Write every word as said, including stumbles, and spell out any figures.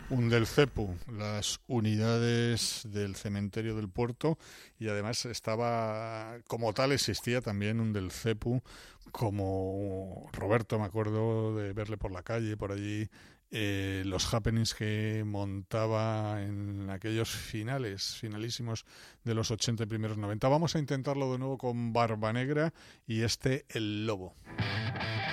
Un del CEPU, las unidades del cementerio del puerto, y además estaba, como tal, existía también un del CEPU, como Roberto, me acuerdo de verle por la calle, por allí, eh, los happenings que montaba en aquellos finales, finalísimos de los ochenta y primeros noventa. Vamos a intentarlo de nuevo con Barba Negra y este El Lobo.